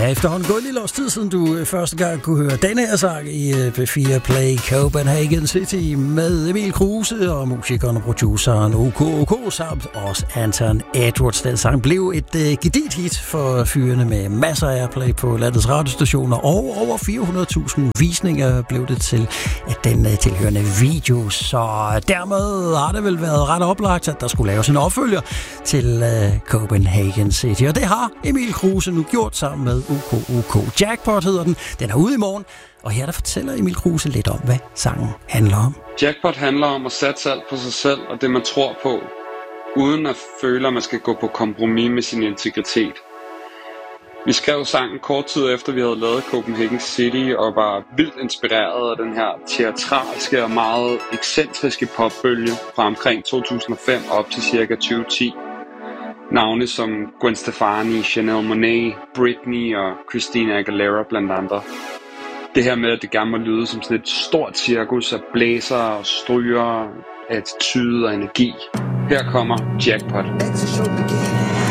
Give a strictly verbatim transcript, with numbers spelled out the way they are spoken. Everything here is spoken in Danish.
Ja, efterhånden gået en lille års tid siden du første gang kunne høre denne her sang i P fire Play Copenhagen City med Emil Kruse og musikeren og produceren O K O K samt også Anton Edwards. Den sang blev et uh, gediget hit for fyrene med masser af airplay på landets radiostationer, og over fire hundrede tusind visninger blev det til at den uh, tilhørende video. Så dermed har det vel været ret oplagt, at der skulle laves en opfølger til uh, Copenhagen City, og det har Emil Kruse nu gjort sammen med O K O K. Jackpot hedder den. Den er ude i morgen, og her der fortæller Emil Kruse lidt om, hvad sangen handler om. Jackpot handler om at satse alt på sig selv og det, man tror på, uden at føle, at man skal gå på kompromis med sin integritet. Vi skrev sangen kort tid efter, vi havde lavet Copenhagen City, og var vildt inspireret af den her teatralske og meget ekscentriske popbølge fra omkring to tusind og fem op til cirka tyve ti. Navne som Gwen Stefani, Janelle Monáe, Britney og Christina Aguilera blandt andre. Det her med, at det gerne må lyde som sådan et stort cirkus af blæser og stryger, attitude og energi. Her kommer Jackpot.